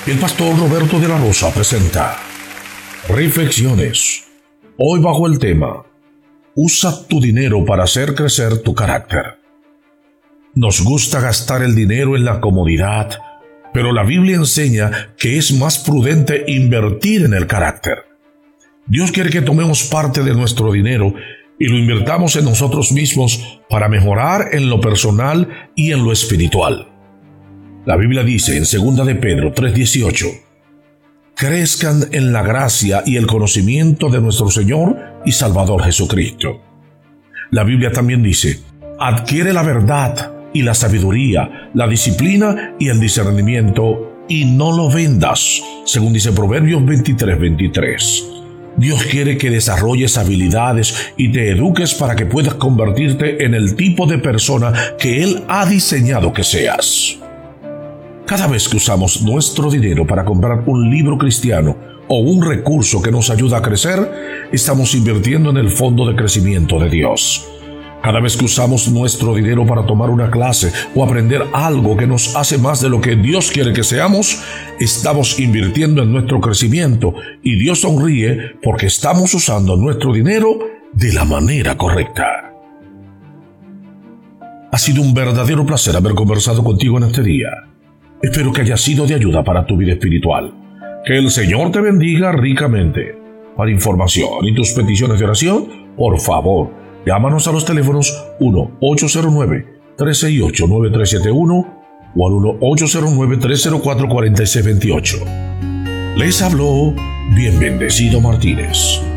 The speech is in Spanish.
El pastor Roberto de la Rosa presenta Reflexiones. Hoy bajo el tema: usa tu dinero para hacer crecer tu carácter. Nos gusta gastar el dinero en la comodidad, pero la Biblia enseña que es más prudente invertir en el carácter. Dios quiere que tomemos parte de nuestro dinero y lo invirtamos en nosotros mismos para mejorar en lo personal y en lo espiritual. La Biblia dice en 2 de Pedro 3:18: crezcan en la gracia y el conocimiento de nuestro Señor y Salvador Jesucristo. La Biblia también dice: adquiere la verdad y la sabiduría, la disciplina y el discernimiento, y no lo vendas, según dice Proverbios 23:23. Dios quiere que desarrolles habilidades y te eduques para que puedas convertirte en el tipo de persona que Él ha diseñado que seas. Cada vez que usamos nuestro dinero para comprar un libro cristiano o un recurso que nos ayuda a crecer, estamos invirtiendo en el fondo de crecimiento de Dios. Cada vez que usamos nuestro dinero para tomar una clase o aprender algo que nos hace más de lo que Dios quiere que seamos, estamos invirtiendo en nuestro crecimiento, y Dios sonríe porque estamos usando nuestro dinero de la manera correcta. Ha sido un verdadero placer haber conversado contigo en este día. Espero que haya sido de ayuda para tu vida espiritual. Que el Señor te bendiga ricamente. Para información y tus peticiones de oración, por favor, llámanos a los teléfonos 1-809-368-9371 o al 1-809-304-4628. Les habló Bien Bendecido Martínez.